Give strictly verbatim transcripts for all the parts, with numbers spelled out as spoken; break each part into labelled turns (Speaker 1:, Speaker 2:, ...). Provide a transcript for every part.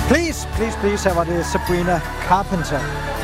Speaker 1: Please, please, please. Her var det Sabrina Carpenter.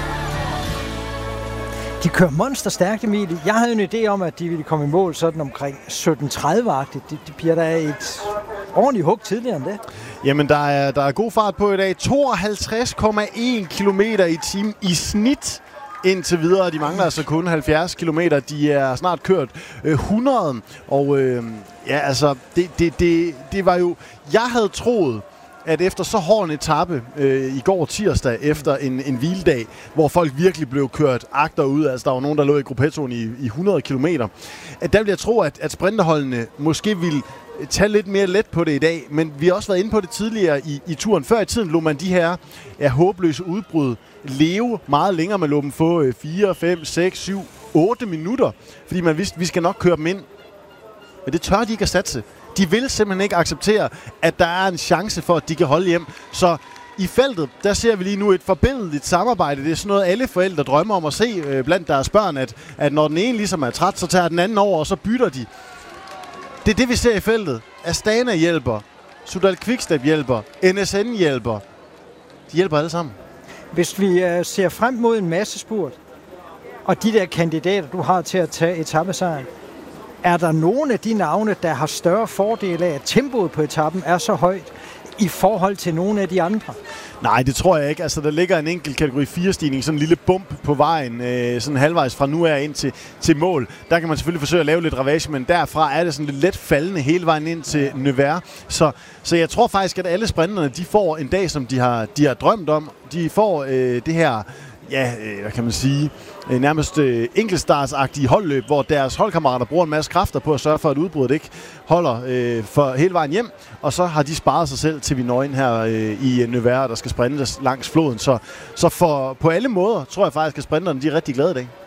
Speaker 1: De kører monsterstærkt, Emil. Jeg havde en idé om, at de ville komme i mål sådan omkring sytten tredive-agtigt. De, de bliver der et ordentligt hug tidligere end det.
Speaker 2: Jamen, der er, der er god fart på i dag. tooghalvtreds komma en kilometer i timen i snit indtil videre. De mangler altså kun halvfjerds kilometer. De er snart kørt øh, hundrede. Og øh, ja, altså, det, det, det, det var jo... Jeg havde troet, at efter så hård en etape øh, i går tirsdag, efter en, en hviledag, hvor folk virkelig blev kørt agterud, altså der var nogen, der lå i gruppettoen i, i hundrede kilometer, at der vil jeg tro, at, at sprinterholdene måske ville tage lidt mere let på det i dag, men vi har også været inde på det tidligere i, i turen. Før i tiden lå man de her ja, håbløse udbrud leve meget længere. Man lå dem få øh, fire, fem, seks, syv, otte minutter, fordi man vidste, at vi skal nok køre dem ind. Men det tør de ikke at satse. De vil simpelthen ikke acceptere, at der er en chance for, at de kan holde hjem. Så i feltet, der ser vi lige nu et forbindeligt samarbejde. Det er sådan noget, alle forældre drømmer om at se øh, blandt deres børn, at, at når den ene ligesom er træt, så tager den anden over, og så bytter de. Det er det, vi ser i feltet. Astana hjælper, Soudal Quickstep hjælper, N S N hjælper. De hjælper alle sammen.
Speaker 1: Hvis vi øh, ser frem mod en massespurt, og de der kandidater, du har til at tage etapesejren, er der nogle af de navne, der har større fordele af, at tempoet på etappen er så højt i forhold til nogle af de andre?
Speaker 2: Nej, det tror jeg ikke. Altså, der ligger en enkelt kategori fire-stigning, sådan en lille bump på vejen, øh, sådan halvvejs fra nu af ind til, til mål. Der kan man selvfølgelig forsøge at lave lidt ravage, men derfra er det sådan lidt let faldende hele vejen ind til Nevers. Så, så jeg tror faktisk, at alle sprinterne, de får en dag, som de har, de har drømt om. De får øh, det her... Ja, øh, hvad kan man sige, øh, nærmest øh, enkeltstartsagtige holdløb, hvor deres holdkammerater bruger en masse kræfter på at sørge for, at udbruddet ikke holder øh, for hele vejen hjem, og så har de sparet sig selv til vi når ind her øh, i Nevers, der skal sprintes langs floden. Så, så for, på alle måder tror jeg faktisk, at sprinterne de er rigtig glade i dag.